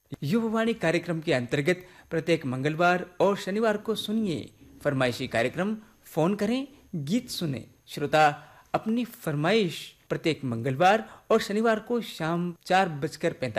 युववाणी कार्यक्रम के अंतर्गत प्रत्येक मंगलवार और शनिवार को सुनिए फरमाइशी कार्यक्रम। फोन करें, गीत सुने। श्रोता अपनी फरमाइश प्रत्येक मंगलवार और शनिवार को शाम 4:45